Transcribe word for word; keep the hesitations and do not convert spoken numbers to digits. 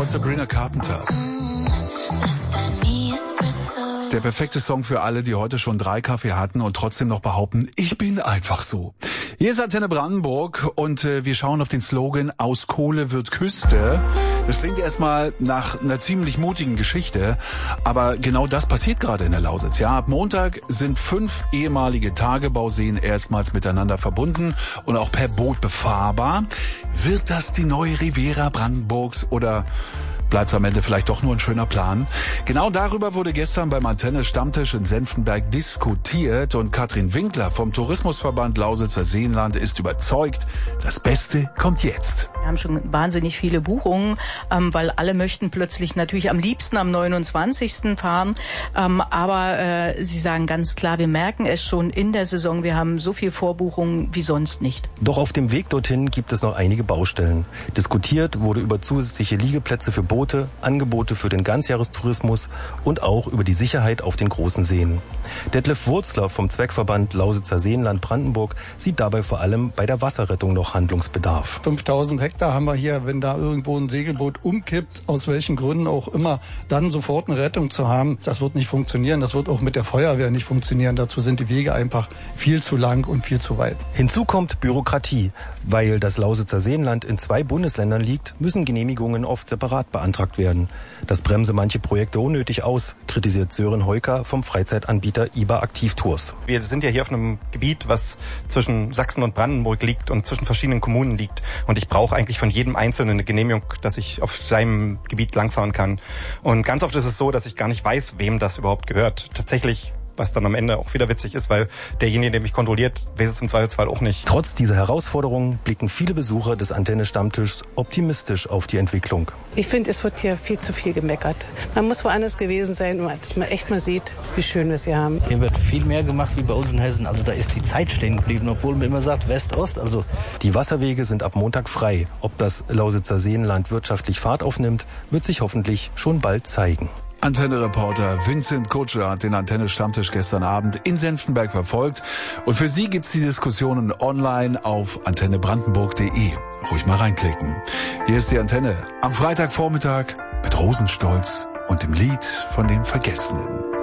von Sabrina Carpenter. Der perfekte Song für alle, die heute schon drei Kaffee hatten und trotzdem noch behaupten, ich bin einfach so. Hier ist Antenne Brandenburg und äh, wir schauen auf den Slogan Aus Kohle wird Küste. Das klingt erstmal nach einer ziemlich mutigen Geschichte, aber genau das passiert gerade in der Lausitz. Ja, ab Montag sind fünf ehemalige Tagebauseen erstmals miteinander verbunden und auch per Boot befahrbar. Wird das die neue Riviera Brandenburgs oder bleibt es am Ende vielleicht doch nur ein schöner Plan? Genau darüber wurde gestern beim Antenne-Stammtisch in Senftenberg diskutiert und Katrin Winkler vom Tourismusverband Lausitzer Seenland ist überzeugt, das Beste kommt jetzt. Wir haben schon wahnsinnig viele Buchungen, ähm, weil alle möchten plötzlich natürlich am liebsten am neunundzwanzigsten fahren. Ähm, aber äh, sie sagen ganz klar, wir merken es schon in der Saison, wir haben so viel Vorbuchungen wie sonst nicht. Doch auf dem Weg dorthin gibt es noch einige Baustellen. Diskutiert wurde über zusätzliche Liegeplätze für Boote, Angebote für den Ganzjahrestourismus und auch über die Sicherheit auf den großen Seen. Detlef Wurzler vom Zweckverband Lausitzer Seenland Brandenburg sieht dabei vor allem bei der Wasserrettung noch Handlungsbedarf. fünftausend Hektar haben wir hier, wenn da irgendwo ein Segelboot umkippt, aus welchen Gründen auch immer, dann sofort eine Rettung zu haben, das wird nicht funktionieren. Das wird auch mit der Feuerwehr nicht funktionieren. Dazu sind die Wege einfach viel zu lang und viel zu weit. Hinzu kommt Bürokratie. Weil das Lausitzer Seenland in zwei Bundesländern liegt, müssen Genehmigungen oft separat beantragt werden. Das bremse manche Projekte unnötig aus, kritisiert Sören Heuker vom Freizeitanbieter I B A Aktivtours. Wir sind ja hier auf einem Gebiet, was zwischen Sachsen und Brandenburg liegt und zwischen verschiedenen Kommunen liegt. Und ich brauche eigentlich von jedem Einzelnen eine Genehmigung, dass ich auf seinem Gebiet langfahren kann. Und ganz oft ist es so, dass ich gar nicht weiß, wem das überhaupt gehört. Tatsächlich, was dann am Ende auch wieder witzig ist, weil derjenige, der mich kontrolliert, weiß es im Zweifelsfall auch nicht. Trotz dieser Herausforderungen blicken viele Besucher des Antenne-Stammtischs optimistisch auf die Entwicklung. Ich finde, es wird hier viel zu viel gemeckert. Man muss woanders gewesen sein, dass man echt mal sieht, wie schön wir es hier haben. Hier wird viel mehr gemacht wie bei uns in Hessen. Also da ist die Zeit stehen geblieben, obwohl man immer sagt West-Ost. Also die Wasserwege sind ab Montag frei. Ob das Lausitzer Seenland wirtschaftlich Fahrt aufnimmt, wird sich hoffentlich schon bald zeigen. Antenne-Reporter Vincent Kutscher hat den Antenne-Stammtisch gestern Abend in Senftenberg verfolgt. Und für Sie gibt's die Diskussionen online auf antenne brandenburg punkt de. Ruhig mal reinklicken. Hier ist die Antenne am Freitagvormittag mit Rosenstolz und dem Lied von den Vergessenen.